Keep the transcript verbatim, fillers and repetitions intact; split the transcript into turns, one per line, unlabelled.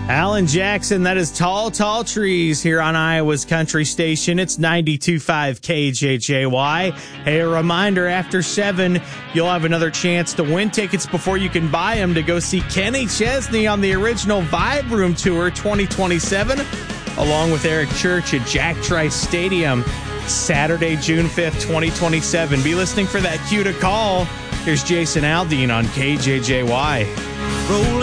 Alan Jackson, that is Tall, Tall Trees here on Iowa's Country Station. It's ninety-two point five K J J Y. Hey, a reminder, after seven, you'll have another chance to win tickets before you can buy them to go see Kenny Chesney on the original Vibe Room Tour twenty twenty-seven, along with Eric Church at Jack Trice Stadium, Saturday, June fifth, twenty twenty-seven. Be listening for that cue to call. Here's Jason Aldean on K J J Y.
Rolling